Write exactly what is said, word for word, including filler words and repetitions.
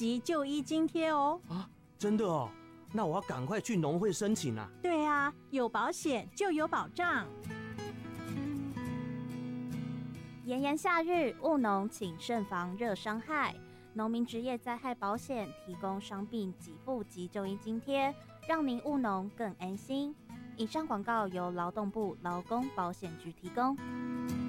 急就医津贴哦。 啊，真的哦？那我要赶快去农会申请啊。 对啊，有保险就有保障。 炎炎夏日，务农请慎防热伤害。农民职业灾害保险提供伤病给付及就医津贴，让您务农更安心。以上广告由劳动部劳工保险局提供。